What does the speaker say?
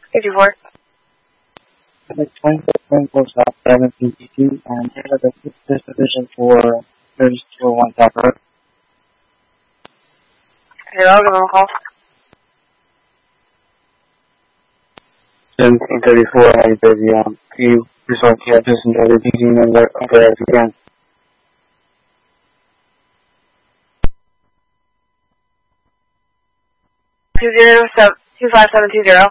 84. It's 26 South 7 PTT, and they have a disposition for 3201 South Road. Okay, I'll give them a call. 1734, how you busy? Can you resort campus and the PT number as you can? 25720.